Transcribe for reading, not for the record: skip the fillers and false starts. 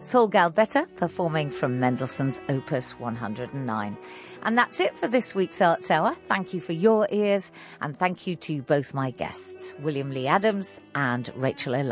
Saul Galdetta performing from Mendelssohn's Opus 109. And that's it for this week's Arts Hour. Thank you for your ears, and thank you to both my guests, William Lee Adams and Rachel Ella.